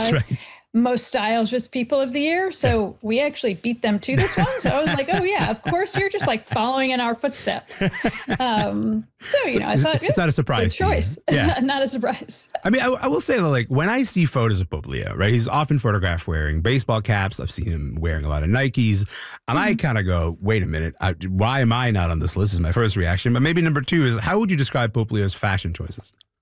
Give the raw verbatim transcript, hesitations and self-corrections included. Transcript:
That's right. most stylish people of the year. So we actually beat them to this one. So I was like, oh yeah, of course you're just like following in our footsteps. Um, so, you know, I thought it's not a surprise. Good choice. Yeah. Not a surprise. I mean, I, I will say that, like, when I see photos of Pouplea, right, he's often photographed wearing baseball caps. I've seen him wearing a lot of Nikes. And mm-hmm. I kind of go, wait a minute, I, why am I not on this list is my first reaction. But maybe number two is, how would you describe Pouplea's fashion choices?